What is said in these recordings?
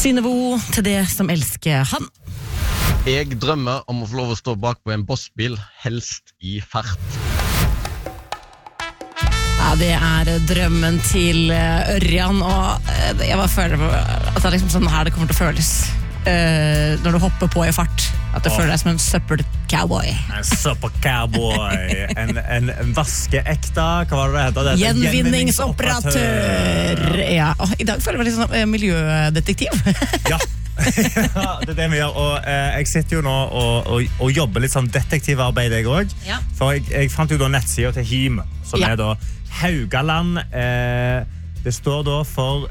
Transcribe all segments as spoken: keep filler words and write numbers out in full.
Synnøve til det som elsker han. Jeg drømmer om å få lov å stå bak på en bossbil, helst i fart. Ja, det er drømmen til Ørjan, og jeg bare føler at det er liksom sånn her det kommer til å føles uh, når du hopper på i fart. At du oh. føler deg som en søppel-cowboy. En søppel-cowboy. En, en, en vaskeekta, hva var det det heter? Det Gjenvinningsoperatør. Ja, og i dag føler jeg meg litt sånn uh, miljødetektiv. Ja. Ja, det er det vi gjør. Og eh, jeg sitter jo nå og, og, og jobber litt sånn detektivarbeid jeg også. Ja. For jeg, jeg fant jo da nettsida til Him, som ja. er da Haugaland. Eh, det står da for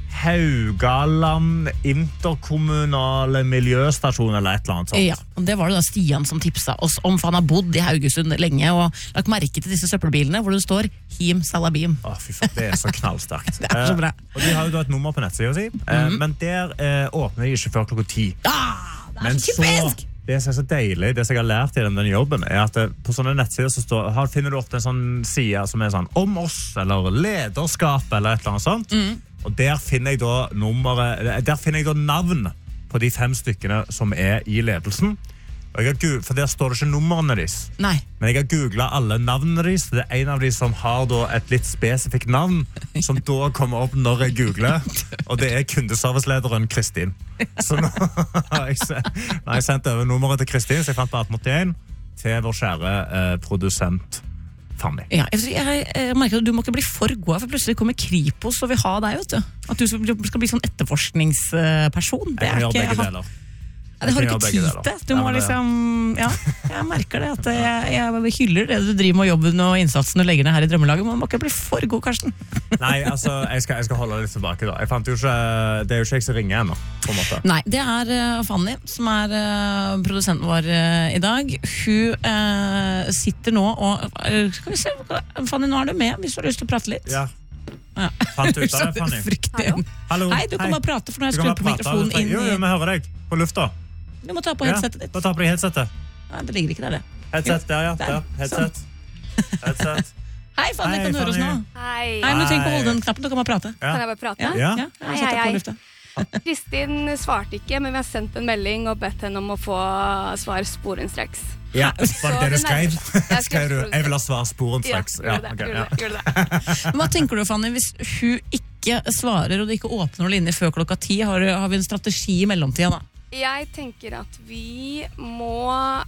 Haugaland interkommunale miljøstasjon eller et eller annet sånt. Ja, og det var det da Stian som tipsa oss om, for han har bodd i Haugesund lenge og lagt merke til disse søppelbilene hvor det står Him Salabim. Å, fy faen, det er så knallsterkt. Det er så bra. Eh, og de har jo da et nummer på nettsida si, eh, mm-hmm. men der eh, åpner de ikke før klokka ti. Ah, det er men så typisk! Så, det som er så deilig, det som jeg har lært i denne jobben, er at på sånne nettsider så står, her finner du ofte en sånn side som er sånn om oss, eller lederskap, eller et eller annet sånt. Mm. Og der finner jeg da nummeret, der finner jeg da navn på de fem stykkene som er i ledelsen. Og jeg har, for der står det ikke nummerene deres. Nei. Men jeg har googlet alle navnene deres. Det er en av de som har da et litt spesifikt navn, som da kommer opp når jeg googler. Og det er kundeservicelederen Kristin. Så nå har jeg, nå har jeg sendt over nummeret til Kristin, så jeg fant på atten åttien, til vår kjære eh, produsent Fanny. Ja, jeg, jeg, jeg merker at du må ikke bli for god, for plutselig kommer Kripos og vil ha deg, vet du. At du skal, skal bli sånn etterforskningsperson. Det jeg kan gjøre begge jeg, deler. Ja, det har ikke tid til. Du må liksom, ja, jeg merker det, at jeg, jeg hyller det du driver med jobben og innsatsen du legger ned her i drømmelaget, men man må ikke bli for god, Karsten. Nei, altså, jeg skal, jeg skal holde litt tilbake da. Jeg fant jo ikke, det er jo ikke jeg som ringer ennå, på en måte. Nei, det er uh, Fanny, som er uh, produsenten vår uh, i dag. Hun uh, sitter nå og, uh, skal vi se, Fanny, nå er du med, hvis du har lyst til å prate litt. Ja. Ja. Fant ut av det, Fanny. Hallo. Hallo. Hei, du kan Hei. bare prate, for nå har jeg skrudd på mikrofonen inn i... Jo, jo, vi hører deg på lufta. Du må ta på headsetet ditt. Ja, ta på deg headsetet. Nei, det ligger ikke der, det. Headset, der, ja. Der. Headset. Headset. Hei, Fanny, kan du høre oss nå? Hei. Hei, men du trenger ikke å holde den knappen, du kan bare prate. Ja. Kan jeg bare prate? Ja, ja. ja. Hei, hei, hei. Kristin svarte ikke, men vi har sendt en melding og bedt henne om å få svar sporenstreks. Ja, var det det du skrev? Jeg skrev du, jeg vil ha svar sporenstreks. Ja, gjorde det, gjorde det, gjorde det. Hva tenker du, Fanny, hvis hun ikke svarer og det ikke åpner noen linjer før klokka ti, har, har vi en strategi i mellomtida da? Jeg tenker at vi må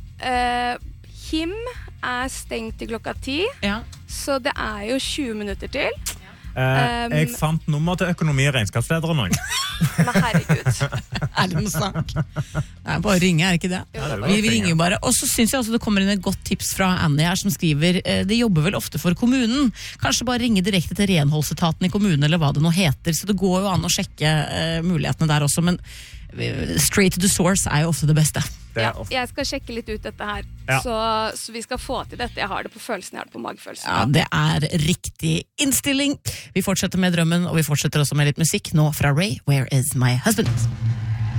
uh, Him er stengt til klokka ti, ja. Så det er jo tjue minutter til. Uh, um, jeg fant nummer til økonomi- og regnskapslederen nå. Men herregud. Er det noe snakk? Nei, bare ringe, er det ikke det? Ja, det vi, vi ringer jo bare. Og så synes jeg også det kommer inn et godt tips fra Annie her, som skriver, uh, det jobber vel ofte for kommunen. Kanskje bare ringe direkte til renholdsetaten i kommunen, eller hva det nå heter. Så det går jo an å sjekke uh, mulighetene der også, men straight to the source er jo ofte det beste. Det ja, ofte. jeg skal sjekke litt ut dette her, ja. så, så vi skal få til dette. Jeg har det på følelsen, jeg har det på magefølelsen. Ja, det er riktig innstilling. Vi fortsetter med drømmen, og vi fortsetter også med litt musikk nå fra Ray, Where is my husband?